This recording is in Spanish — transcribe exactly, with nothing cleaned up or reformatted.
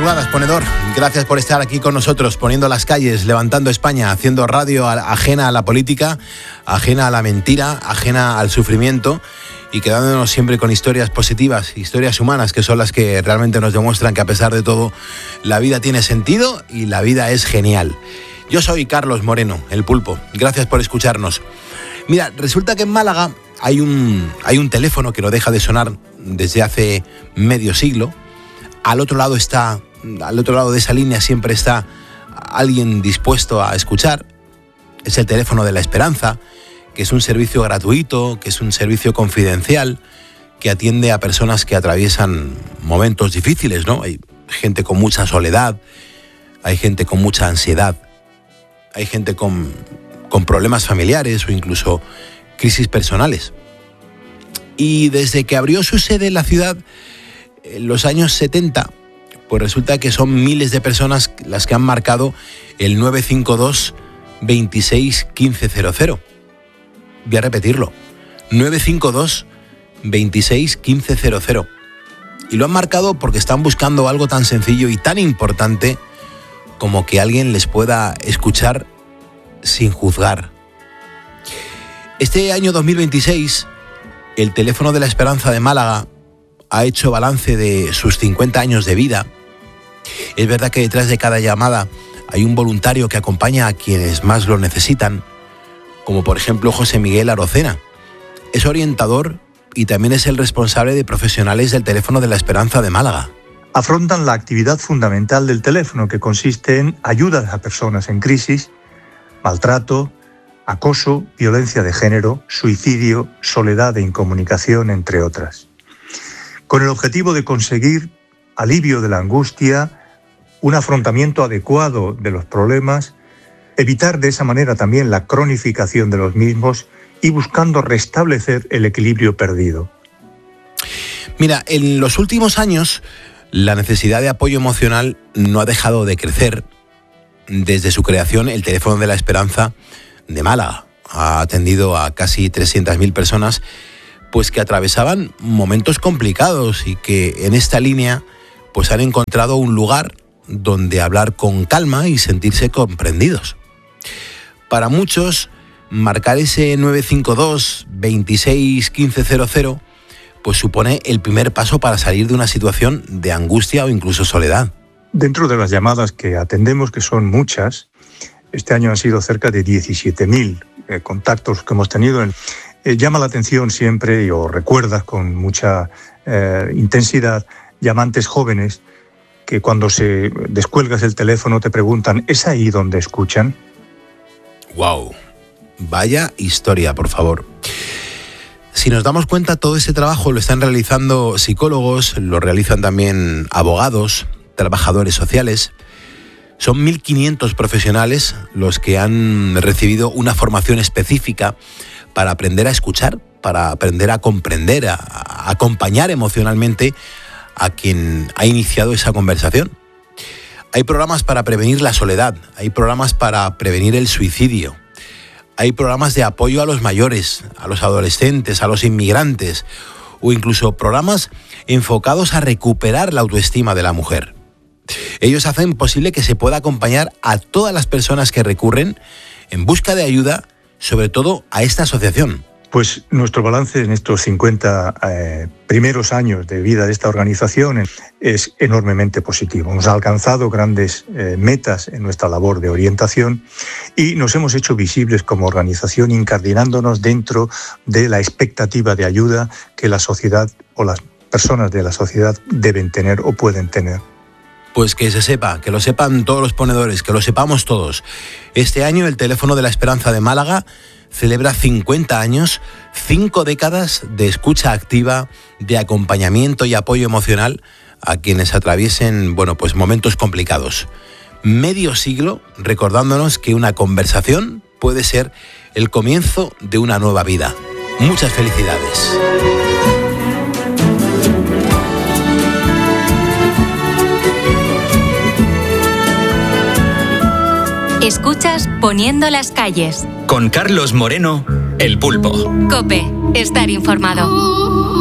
madrugadas, ponedor. Gracias por estar aquí con nosotros, poniendo las calles, levantando España, haciendo radio ajena a la política, ajena a la mentira, ajena al sufrimiento y quedándonos siempre con historias positivas, historias humanas, que son las que realmente nos demuestran que a pesar de todo, la vida tiene sentido y la vida es genial. Yo soy Carlos Moreno, el Pulpo. Gracias por escucharnos. Mira, resulta que en Málaga hay un, hay un teléfono que no deja de sonar desde hace medio siglo. Al otro lado está, al otro lado de esa línea siempre está alguien dispuesto a escuchar. Es el teléfono de la esperanza, que es un servicio gratuito, que es un servicio confidencial, que atiende a personas que atraviesan momentos difíciles, ¿no? Hay gente con mucha soledad, hay gente con mucha ansiedad, hay gente con, con problemas familiares o incluso crisis personales. Y desde que abrió su sede en la ciudad, en los años setenta, pues resulta que son miles de personas las que han marcado el nueve cinco dos, veintiséis, quince cero cero. Voy a repetirlo, nueve cinco dos, veintiséis, quince cero cero. Y lo han marcado porque están buscando algo tan sencillo y tan importante como que alguien les pueda escuchar sin juzgar. Este año dos mil veintiséis, el teléfono de la esperanza de Málaga ha hecho balance de sus cincuenta años de vida. Es verdad que detrás de cada llamada hay un voluntario que acompaña a quienes más lo necesitan, como por ejemplo José Miguel Arocena. Es orientador y también es el responsable de profesionales del teléfono de la esperanza de Málaga. Afrontan la actividad fundamental del teléfono, que consiste en ayuda a personas en crisis, maltrato, acoso, violencia de género, suicidio, soledad e incomunicación, entre otras, con el objetivo de conseguir alivio de la angustia, un afrontamiento adecuado de los problemas, evitar de esa manera también la cronificación de los mismos y buscando restablecer el equilibrio perdido. Mira, en los últimos años la necesidad de apoyo emocional no ha dejado de crecer. Desde su creación, el teléfono de la esperanza de Málaga ha atendido a casi trescientas mil personas pues que atravesaban momentos complicados y que en esta línea pues han encontrado un lugar donde hablar con calma y sentirse comprendidos. Para muchos, marcar ese nueve cinco dos, veintiséis, quince cero cero pues supone el primer paso para salir de una situación de angustia o incluso soledad. Dentro de las llamadas que atendemos, que son muchas, este año han sido cerca de diecisiete mil eh, contactos que hemos tenido. En, eh, llama la atención siempre, y o recuerdas con mucha eh, intensidad, llamantes jóvenes que cuando se descuelgas el teléfono te preguntan: ¿es ahí donde escuchan? ¡Wow! Vaya historia, por favor. Si nos damos cuenta, todo ese trabajo lo están realizando psicólogos, lo realizan también abogados, trabajadores sociales. Son mil quinientos profesionales los que han recibido una formación específica para aprender a escuchar, para aprender a comprender, a, a acompañar emocionalmente a quien ha iniciado esa conversación. Hay programas para prevenir la soledad, hay programas para prevenir el suicidio, hay programas de apoyo a los mayores, a los adolescentes, a los inmigrantes, o incluso programas enfocados a recuperar la autoestima de la mujer. Ellos hacen posible que se pueda acompañar a todas las personas que recurren en busca de ayuda, sobre todo a esta asociación. Pues nuestro balance en estos cincuenta eh, primeros años de vida de esta organización es enormemente positivo. Hemos alcanzado grandes eh, metas en nuestra labor de orientación y nos hemos hecho visibles como organización, incardinándonos dentro de la expectativa de ayuda que la sociedad o las personas de la sociedad deben tener o pueden tener. Pues que se sepa, que lo sepan todos los ponedores, que lo sepamos todos. Este año el teléfono de la esperanza de Málaga celebra cincuenta años, cinco décadas de escucha activa, de acompañamiento y apoyo emocional a quienes atraviesen, bueno, pues momentos complicados. Medio siglo recordándonos que una conversación puede ser el comienzo de una nueva vida. Muchas felicidades. Escuchas Poniendo las calles. Con Carlos Moreno, el Pulpo. COPE, estar informado.